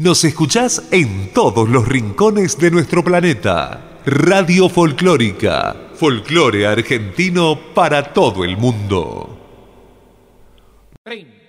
Nos escuchás en todos los rincones de nuestro planeta. Radio Folclórica. Folclore argentino para todo el mundo. 30.